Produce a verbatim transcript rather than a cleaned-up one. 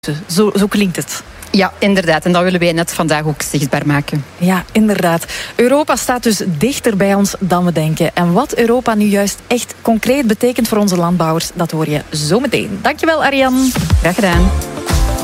Zo, zo klinkt het. Ja, inderdaad. En dat willen wij net vandaag ook zichtbaar maken. Ja, inderdaad. Europa staat dus dichter bij ons dan we denken. En wat Europa nu juist echt concreet betekent voor onze landbouwers, dat hoor je zo meteen. Dankjewel, Ariane. Graag gedaan.